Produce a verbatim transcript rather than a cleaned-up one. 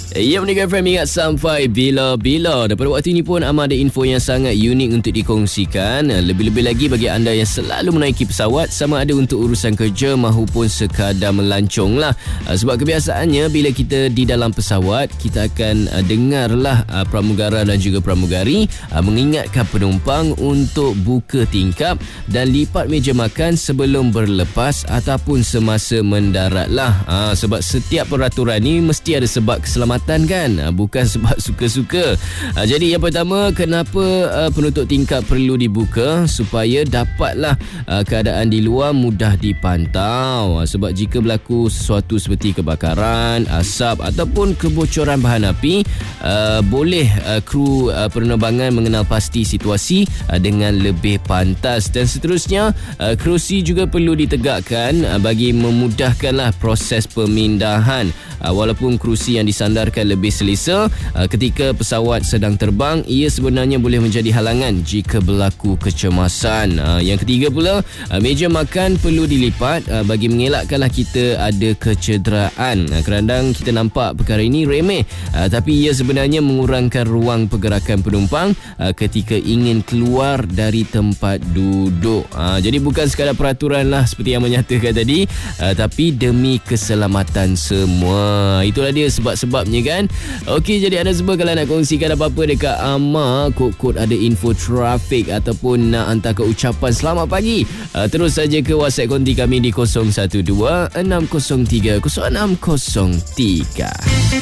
Ya, Mendengar F M ingat sampai bila-bila. Dan pada waktu ini pun Amar ada info yang sangat unik untuk dikongsikan. Lebih-lebih lagi bagi anda yang selalu menaiki pesawat, sama ada untuk urusan kerja maupun sekadar melancong lah. Sebab kebiasaannya bila kita di dalam pesawat, kita akan dengarlah pramugara dan juga pramugari mengingatkan penumpang untuk buka tingkap dan lipat meja makan sebelum berlepas ataupun semasa mendarat lah. Ha, sebab setiap peraturan ni mesti ada sebab keselamatan kan, bukan sebab suka-suka. Jadi yang pertama, kenapa penutup tingkap perlu dibuka? Supaya dapatlah keadaan di luar mudah dipantau. Sebab jika berlaku sesuatu seperti kebakaran, asap ataupun kebocoran bahan api, boleh kru penerbangan mengenal pasti situasi dengan lebih pantas. Dan seterusnya, kerusi juga perlu ditegakkan bagi memudahkanlah proses pemindahan. Walaupun kerusi yang disandarkan lebih selesa ketika pesawat sedang terbang, ia sebenarnya boleh menjadi halangan jika berlaku kecemasan. Yang ketiga pula, meja makan perlu dilipat bagi mengelakkanlah kita ada kecederaan. Kadang-kadang kita nampak perkara ini remeh, tapi ia sebenarnya mengurangkan ruang pergerakan penumpang ketika ingin keluar dari tempat duduk. Jadi bukan sekadar peraturan lah seperti yang menyatakan tadi, tapi demi keselamatan semua. Itulah dia sebab-sebabnya kan. Okey, jadi anda semua kalau nak kongsikan apa-apa dekat Amar, kod-kod ada info trafik ataupun nak hantarkan ucapan selamat pagi, uh, terus saja ke WhatsApp konti kami di kosong satu dua enam kosong tiga kosong enam kosong tiga.